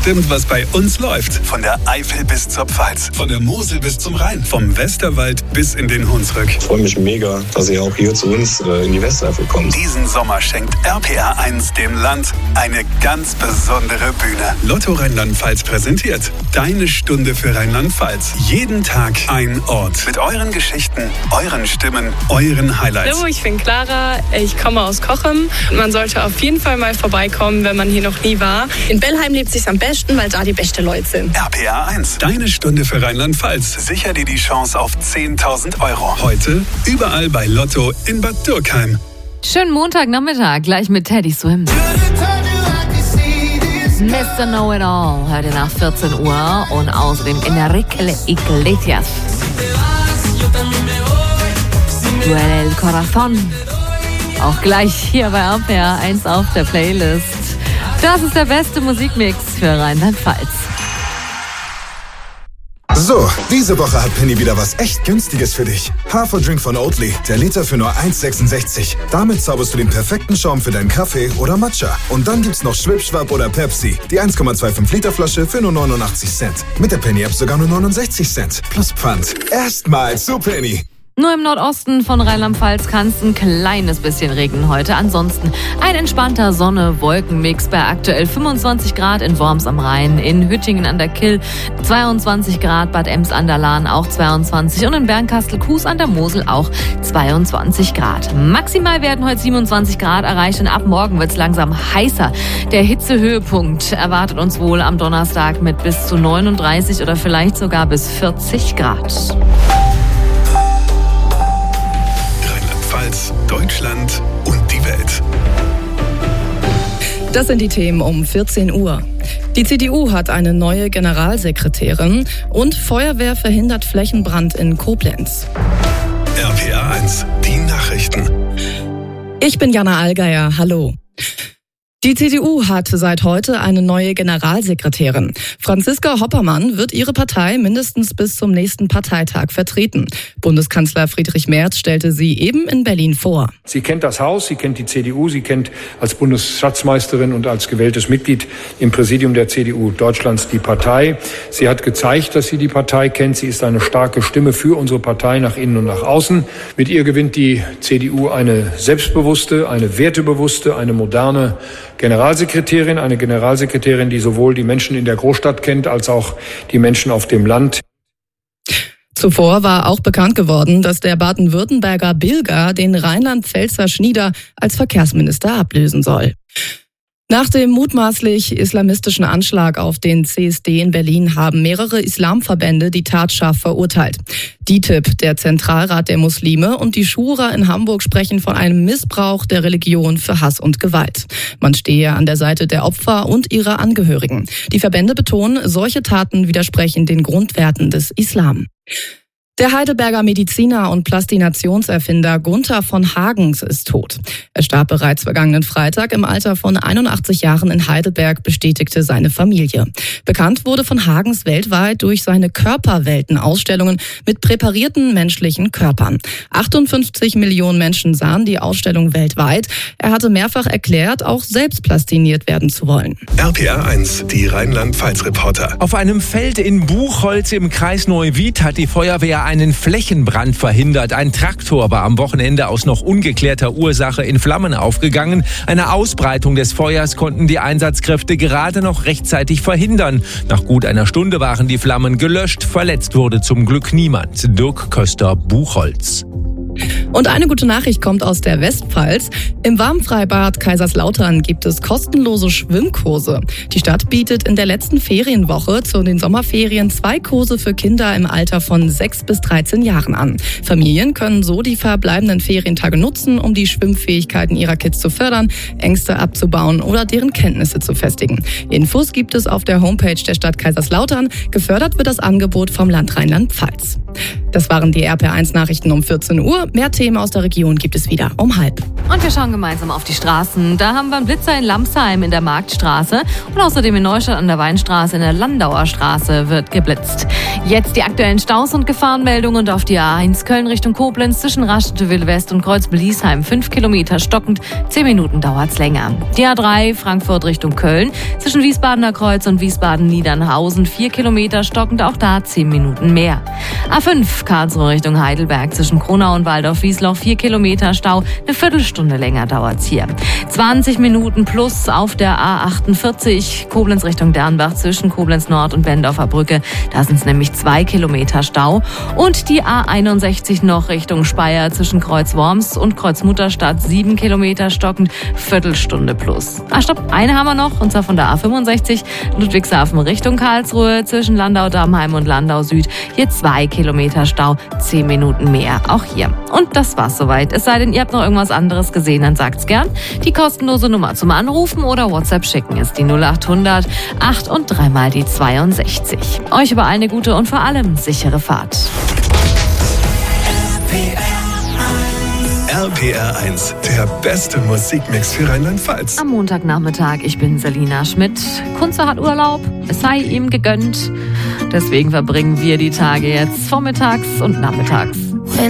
bestimmt, was bei uns läuft. Von der Eifel bis zur Pfalz, von der Mosel bis zum Rhein, vom Westerwald bis in den Hunsrück. Ich freue mich mega, dass ihr auch hier zu uns in die Westeifel kommt. Diesen Sommer schenkt RPR1 dem Land eine ganz besondere Bühne. Lotto Rheinland-Pfalz präsentiert Deine Stunde für Rheinland-Pfalz. Jeden Tag ein Ort. Mit euren Geschichten, euren Stimmen, euren Highlights. Hallo, ich bin Clara. Ich komme aus Cochem. Man sollte auf jeden Fall mal vorbeikommen, wenn man hier noch nie war. In Bellheim lebt es sich am besten, weil da die besten Leute sind. RPR1, Deine Stunde für Rheinland-Pfalz. Sicher dir die Chance auf 10.000 Euro. Heute überall bei Lotto in Bad Dürkheim. Schönen Montagnachmittag, gleich mit Teddy Swim. Mr. Know-It-All, heute nach 14 Uhr und außerdem Enrique Iglesias. Duele el Corazón. Auch gleich hier bei RPR1 auf der Playlist. Das ist der beste Musikmix für Rheinland-Pfalz. So, diese Woche hat Penny wieder was echt Günstiges für dich. Haferdrink von Oatly, der Liter für nur 1,66. Damit zauberst du den perfekten Schaum für deinen Kaffee oder Matcha. Und dann gibt's noch Schwipschwapp oder Pepsi, die 1,25 Liter Flasche für nur 89 Cent. Mit der Penny-App sogar nur 69 Cent. Plus Pfand. Erstmal zu Penny. Nur im Nordosten von Rheinland-Pfalz kann es ein kleines bisschen regnen heute. Ansonsten ein entspannter Sonne-Wolken-Mix bei aktuell 25 Grad in Worms am Rhein, in Hüttingen an der Kyll 22 Grad, Bad Ems an der Lahn auch 22 und in Bernkastel-Kues an der Mosel auch 22 Grad. Maximal werden heute 27 Grad erreicht und ab morgen wird es langsam heißer. Der Hitzehöhepunkt erwartet uns wohl am Donnerstag mit bis zu 39 oder vielleicht sogar bis 40 Grad. Deutschland und die Welt. Das sind die Themen um 14 Uhr. Die CDU hat eine neue Generalsekretärin und Feuerwehr verhindert Flächenbrand in Koblenz. RPR1, die Nachrichten. Ich bin Jana Allgeier, hallo. Die CDU hat seit heute eine neue Generalsekretärin. Franziska Hoppermann wird ihre Partei mindestens bis zum nächsten Parteitag vertreten. Bundeskanzler Friedrich Merz stellte sie eben in Berlin vor. Sie kennt das Haus, sie kennt die CDU, sie kennt als Bundesschatzmeisterin und als gewähltes Mitglied im Präsidium der CDU Deutschlands die Partei. Sie hat gezeigt, dass sie die Partei kennt. Sie ist eine starke Stimme für unsere Partei nach innen und nach außen. Mit ihr gewinnt die CDU eine selbstbewusste, eine wertebewusste, eine moderne Generalsekretärin, eine Generalsekretärin, die sowohl die Menschen in der Großstadt kennt, als auch die Menschen auf dem Land. Zuvor war auch bekannt geworden, dass der Baden-Württemberger Bilger den Rheinland-Pfälzer Schnieder als Verkehrsminister ablösen soll. Nach dem mutmaßlich islamistischen Anschlag auf den CSD in Berlin haben mehrere Islamverbände die Tat scharf verurteilt. DİTİB, der Zentralrat der Muslime, und die Schura in Hamburg sprechen von einem Missbrauch der Religion für Hass und Gewalt. Man stehe an der Seite der Opfer und ihrer Angehörigen. Die Verbände betonen, solche Taten widersprechen den Grundwerten des Islam. Der Heidelberger Mediziner und Plastinationserfinder Gunther von Hagens ist tot. Er starb bereits vergangenen Freitag im Alter von 81 Jahren in Heidelberg, bestätigte seine Familie. Bekannt wurde von Hagens weltweit durch seine Körperwelten-Ausstellungen mit präparierten menschlichen Körpern. 58 Millionen Menschen sahen die Ausstellung weltweit. Er hatte mehrfach erklärt, auch selbst plastiniert werden zu wollen. RPR1, die Rheinland-Pfalz-Reporter. Auf einem Feld in Buchholz im Kreis Neuwied hat die Feuerwehr einen Flächenbrand verhindert. Ein Traktor war am Wochenende aus noch ungeklärter Ursache in Flammen aufgegangen. Eine Ausbreitung des Feuers konnten die Einsatzkräfte gerade noch rechtzeitig verhindern. Nach gut einer Stunde waren die Flammen gelöscht. Verletzt wurde zum Glück niemand. Dirk Köster, Buchholz. Und eine gute Nachricht kommt aus der Westpfalz. Im Warmfreibad Kaiserslautern gibt es kostenlose Schwimmkurse. Die Stadt bietet in der letzten Ferienwoche zu den Sommerferien 2 Kurse für Kinder im Alter von 6 bis 13 Jahren an. Familien können so die verbleibenden Ferientage nutzen, um die Schwimmfähigkeiten ihrer Kids zu fördern, Ängste abzubauen oder deren Kenntnisse zu festigen. Infos gibt es auf der Homepage der Stadt Kaiserslautern. Gefördert wird das Angebot vom Land Rheinland-Pfalz. Das waren die RPR1-Nachrichten um 14 Uhr. Mehr Themen aus der Region gibt es wieder um 12:30. Und wir schauen gemeinsam auf die Straßen. Da haben wir einen Blitzer in Lamsheim in der Marktstraße und außerdem in Neustadt an der Weinstraße in der Landauer Straße wird geblitzt. Jetzt die aktuellen Staus und Gefahrenmeldungen und auf die A1 Köln Richtung Koblenz zwischen Raschentewil West und Kreuzbeliesheim 5 Kilometer stockend, 10 Minuten dauert's länger. Die A3 Frankfurt Richtung Köln zwischen Wiesbadener Kreuz und Wiesbaden-Niedernhausen 4 Kilometer stockend, auch da 10 Minuten mehr. A5 Karlsruhe Richtung Heidelberg zwischen Kronau und Waldorf-Wiesloch 4 Kilometer Stau, eine Viertelstunde länger dauert's hier. 20 Minuten plus auf der A48 Koblenz Richtung Dernbach zwischen Koblenz Nord und Bendorfer Brücke. Da sind es nämlich 2 Kilometer Stau. Und die A61 noch Richtung Speyer zwischen Kreuz-Worms und Kreuz-Mutterstadt 7 Kilometer stockend, Viertelstunde plus. Stopp, eine haben wir noch, und zwar von der A65 Ludwigshafen Richtung Karlsruhe zwischen Landau-Damheim und Landau Süd. Hier 2 Kilometer Stau, 10 Minuten mehr, auch hier. Und das war's soweit. Es sei denn, ihr habt noch irgendwas anderes gesehen, dann sagt's gern. Die kostenlose Nummer zum Anrufen oder WhatsApp schicken ist die 0800 8 und 3 mal die 62. Euch über eine gute und vor allem sichere Fahrt. RPR1, der beste Musikmix für Rheinland-Pfalz. Am Montagnachmittag, ich bin Selina Schmidt. Kunze hat Urlaub, es sei ihm gegönnt. Deswegen verbringen wir die Tage jetzt vormittags und nachmittags